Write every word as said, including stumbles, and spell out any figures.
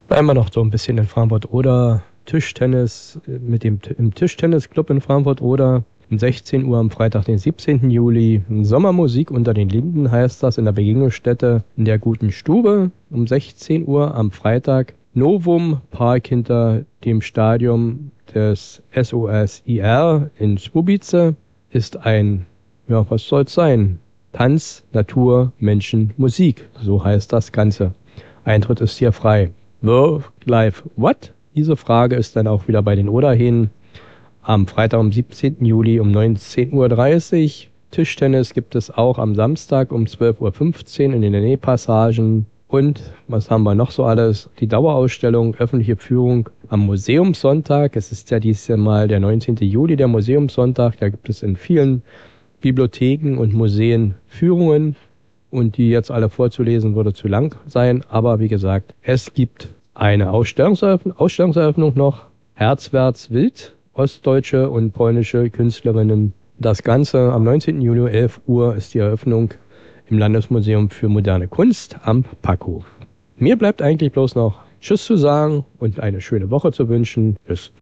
Bleiben wir noch so ein bisschen in Frankfurt-Oder. Tischtennis mit dem im Tischtennisclub in Frankfurt-Oder. Um sechzehn Uhr am Freitag, den siebzehnten Juli. Sommermusik unter den Linden heißt das in der Begegnungsstätte in der Guten Stube. Um sechzehn Uhr am Freitag. Novum Park hinter dem Stadion des S O S I R in Słubice ist ein, ja, was soll es sein? Tanz, Natur, Menschen, Musik. So heißt das Ganze. Eintritt ist hier frei. Work, Life, What? Diese Frage ist dann auch wieder bei den Oderhähnen am Freitag, am siebzehnten Juli um neunzehn Uhr dreißig. Tischtennis gibt es auch am Samstag um zwölf Uhr fünfzehn in den Nähpassagen. Und was haben wir noch so alles? Die Dauerausstellung, öffentliche Führung am Museumssonntag. Es ist ja dieses Jahr mal der neunzehnten Juli, der Museumssonntag. Da gibt es in vielen Bibliotheken und Museen Führungen. Und die jetzt alle vorzulesen, würde zu lang sein. Aber wie gesagt, es gibt eine Ausstellungseröffnung, Ausstellungseröffnung noch. Herzwärts wild, ostdeutsche und polnische Künstlerinnen. Das Ganze am neunzehnten Juli, elf Uhr, ist die Eröffnung im Landesmuseum für moderne Kunst am Packhof. Mir bleibt eigentlich bloß noch Tschüss zu sagen und eine schöne Woche zu wünschen. Bis